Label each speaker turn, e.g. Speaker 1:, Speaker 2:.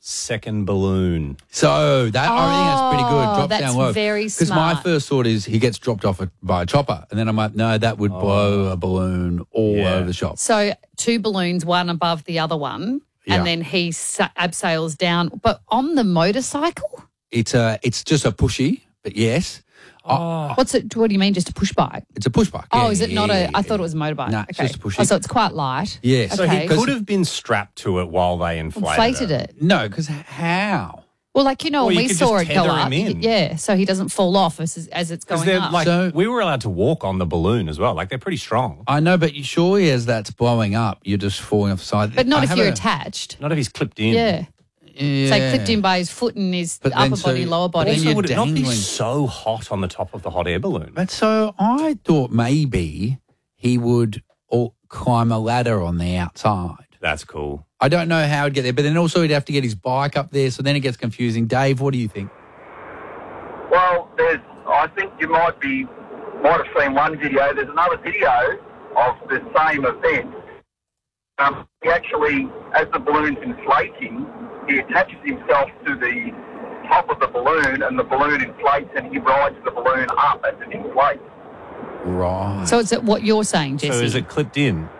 Speaker 1: second balloon.
Speaker 2: So that I think that's pretty good. Drop
Speaker 3: that's
Speaker 2: down low.
Speaker 3: very
Speaker 2: Because my
Speaker 3: smart.
Speaker 2: first thought is he gets dropped off by a chopper, and then I'm like, no, that would blow a balloon all over the shop.
Speaker 3: So 2 balloons, one above the other one,
Speaker 2: Yeah.
Speaker 3: and then he abseils down. But on the motorcycle?
Speaker 2: It's just a pushy, but yes,
Speaker 3: What's it? What do you mean, just a push bike?
Speaker 2: it's a push bike.
Speaker 3: Oh,
Speaker 2: Yeah,
Speaker 3: is it
Speaker 2: yeah,
Speaker 3: not
Speaker 2: yeah,
Speaker 3: a? I thought it was a motorbike.
Speaker 2: Nah, it's
Speaker 3: okay.
Speaker 2: just a pushy.
Speaker 3: Oh, so it's quite light.
Speaker 2: Yeah.
Speaker 1: So
Speaker 3: Okay.
Speaker 1: he could have been strapped to it while they
Speaker 3: Inflated it.
Speaker 2: No, because how?
Speaker 3: Well, like, you know,
Speaker 1: Well,
Speaker 3: when
Speaker 1: you
Speaker 3: we
Speaker 1: could
Speaker 3: saw it
Speaker 1: just
Speaker 3: go
Speaker 1: tether
Speaker 3: up.
Speaker 1: him in.
Speaker 3: Yeah, so he doesn't fall off as it's
Speaker 1: Because
Speaker 3: going
Speaker 1: they're
Speaker 3: up.
Speaker 1: like,
Speaker 2: So-
Speaker 1: we were allowed to walk on the balloon as well. Like, they're pretty strong.
Speaker 2: I know, but surely as that's blowing up, you're just falling off the side.
Speaker 3: but not
Speaker 2: I
Speaker 3: if
Speaker 2: have
Speaker 3: you're
Speaker 2: a-
Speaker 3: attached.
Speaker 1: Not if he's clipped in.
Speaker 3: Yeah.
Speaker 2: Yeah.
Speaker 3: Say clipped in by his foot and his
Speaker 2: But then
Speaker 3: upper body,
Speaker 2: so-
Speaker 3: lower
Speaker 2: but
Speaker 3: body.
Speaker 2: then
Speaker 1: Also,
Speaker 2: you're
Speaker 1: would it not be
Speaker 2: dangling.
Speaker 1: so hot on the top of the hot air balloon?
Speaker 2: But so I thought maybe he would climb a ladder on the outside.
Speaker 1: That's cool.
Speaker 2: I don't know how he'd get there, but then also he'd have to get his bike up there, so then it gets confusing. Dave, what do you think?
Speaker 4: Well, I think you might have seen one video. There's another video of the same event. He actually, as the balloon's inflating, he attaches himself to the top of the balloon, and the balloon inflates, and he rides the balloon up as it inflates.
Speaker 2: Right.
Speaker 3: So it's what you're saying, Jesse.
Speaker 1: So is it clipped in?